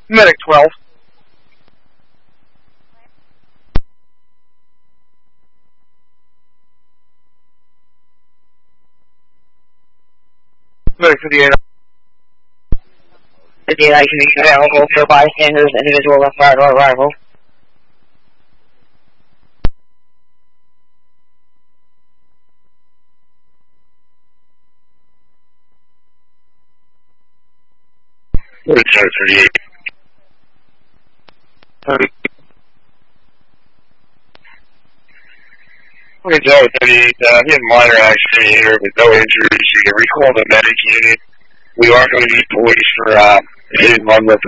Medic 12. Medic 58. 58 action available for bystanders, individual left side or arrival. Return 38. Okay, Joe, 38, he had minor accident here with no injuries. You can recall the medic unit. We are going to need police for his one with